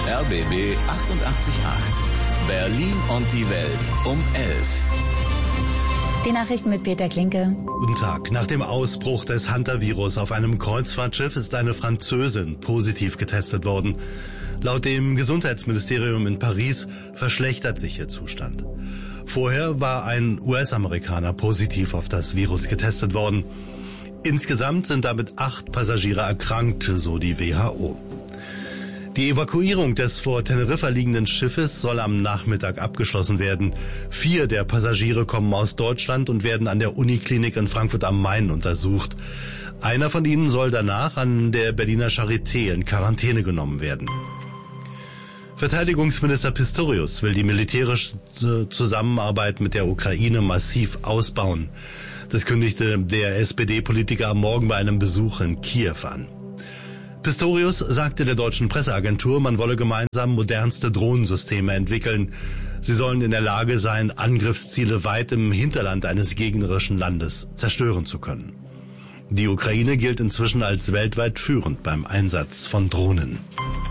RBB 888. Berlin und die Welt um 11. Die Nachrichten mit Peter Klinke. Guten Tag. Nach dem Ausbruch des Hunter-Virus auf einem Kreuzfahrtschiff ist eine Französin positiv getestet worden. Laut dem Gesundheitsministerium in Paris verschlechtert sich ihr Zustand. Vorher war ein US-Amerikaner positiv auf das Virus getestet worden. Insgesamt sind damit 8 Passagiere erkrankt, so die WHO. Die Evakuierung des vor Teneriffa liegenden Schiffes soll am Nachmittag abgeschlossen werden. 4 der Passagiere kommen aus Deutschland und werden an der Uniklinik in Frankfurt am Main untersucht. Einer von ihnen soll danach an der Berliner Charité in Quarantäne genommen werden. Verteidigungsminister Pistorius will die militärische Zusammenarbeit mit der Ukraine massiv ausbauen. Das kündigte der SPD-Politiker am Morgen bei einem Besuch in Kiew an. Pistorius sagte der deutschen Presseagentur, man wolle gemeinsam modernste Drohnensysteme entwickeln. Sie sollen in der Lage sein, Angriffsziele weit im Hinterland eines gegnerischen Landes zerstören zu können. Die Ukraine gilt inzwischen als weltweit führend beim Einsatz von Drohnen.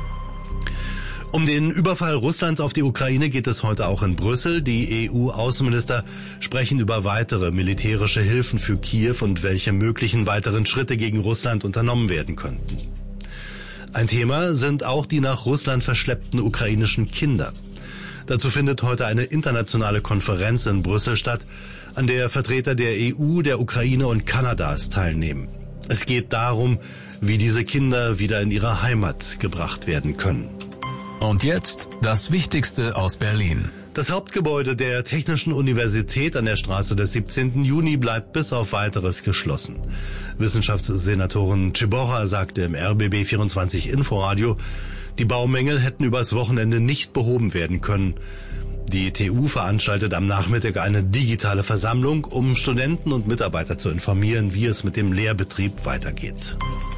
Um den Überfall Russlands auf die Ukraine geht es heute auch in Brüssel. Die EU-Außenminister sprechen über weitere militärische Hilfen für Kiew und welche möglichen weiteren Schritte gegen Russland unternommen werden könnten. Ein Thema sind auch die nach Russland verschleppten ukrainischen Kinder. Dazu findet heute eine internationale Konferenz in Brüssel statt, an der Vertreter der EU, der Ukraine und Kanadas teilnehmen. Es geht darum, wie diese Kinder wieder in ihre Heimat gebracht werden können. Und jetzt das Wichtigste aus Berlin. Das Hauptgebäude der Technischen Universität an der Straße des 17. Juni bleibt bis auf Weiteres geschlossen. Wissenschaftssenatorin Ciborra sagte im RBB 24 Inforadio, die Baumängel hätten übers Wochenende nicht behoben werden können. Die TU veranstaltet am Nachmittag eine digitale Versammlung, um Studenten und Mitarbeiter zu informieren, wie es mit dem Lehrbetrieb weitergeht.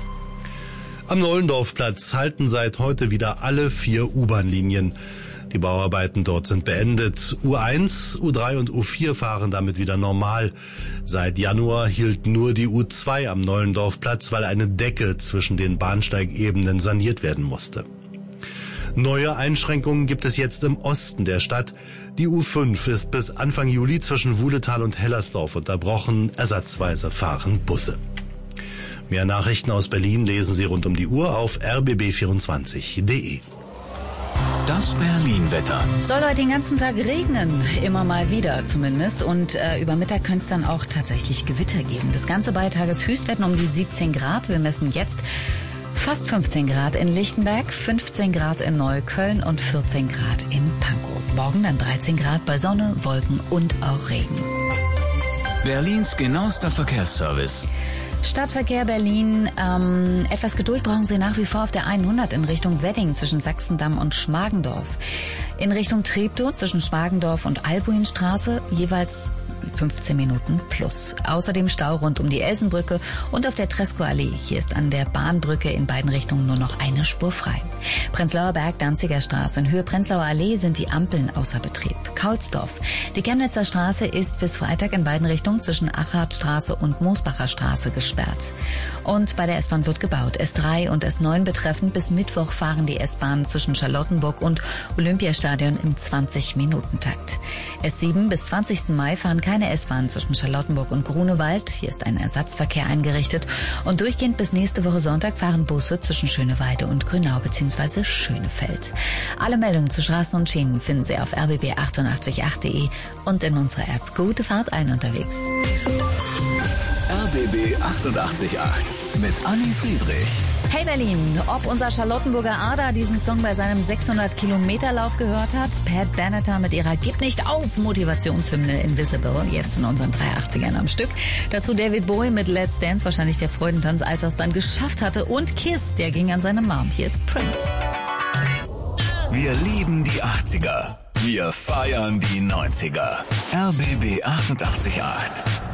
Am Nollendorfplatz halten seit heute wieder alle 4 U-Bahn-Linien. Die Bauarbeiten dort sind beendet. U1, U3 und U4 fahren damit wieder normal. Seit Januar hielt nur die U2 am Nollendorfplatz, weil eine Decke zwischen den Bahnsteigebenen saniert werden musste. Neue Einschränkungen gibt es jetzt im Osten der Stadt. Die U5 ist bis Anfang Juli zwischen Wuhletal und Hellersdorf unterbrochen. Ersatzweise fahren Busse. Mehr Nachrichten aus Berlin lesen Sie rund um die Uhr auf rbb24.de. Das Berlin-Wetter. Soll heute den ganzen Tag regnen, immer mal wieder zumindest. Und über Mittag könnte es dann auch tatsächlich Gewitter geben. Das Ganze bei Tageshöchstwerten um die 17 Grad. Wir messen jetzt fast 15 Grad in Lichtenberg, 15 Grad in Neukölln und 14 Grad in Pankow. Morgen dann 13 Grad bei Sonne, Wolken und auch Regen. Berlins genauester Verkehrsservice. Stadtverkehr Berlin, etwas Geduld brauchen Sie nach wie vor auf der 100 in Richtung Wedding zwischen Sachsendamm und Schmargendorf. In Richtung Treptow zwischen Schmargendorf und Albuinstraße jeweils 15 Minuten plus. Außerdem Stau rund um die Elsenbrücke und auf der Tresco-Allee. Hier ist an der Bahnbrücke in beiden Richtungen nur noch eine Spur frei. Prenzlauer Berg, Danziger Straße. In Höhe Prenzlauer Allee sind die Ampeln außer Betrieb. Kaulsdorf. Die Chemnitzer Straße ist bis Freitag in beiden Richtungen zwischen Achartstraße und Moosbacher Straße gesperrt. Und bei der S-Bahn wird gebaut. S3 und S9 betreffend bis Mittwoch fahren die S-Bahnen zwischen Charlottenburg und Olympiastadion im 20-Minuten-Takt. S7 bis 20. Mai fahren keine S-Bahn zwischen Charlottenburg und Grunewald. Hier ist ein Ersatzverkehr eingerichtet. Und durchgehend bis nächste Woche Sonntag fahren Busse zwischen Schöneweide und Grünau bzw. Schönefeld. Alle Meldungen zu Straßen und Schienen finden Sie auf rbb888.de und in unserer App. Gute Fahrt allen unterwegs. RBB 888 mit Anni Friedrich. Hey Berlin, ob unser Charlottenburger Ader diesen Song bei seinem 600-Kilometer-Lauf gehört hat? Pat Benatar mit ihrer Gib nicht auf Motivationshymne Invisible, jetzt in unseren 380ern am Stück. Dazu David Bowie mit Let's Dance, wahrscheinlich der Freudentanz, als er es dann geschafft hatte. Und Kiss, der ging an seine Mom. Hier ist Prince. Wir lieben die 80er. Wir feiern die 90er. RBB 888.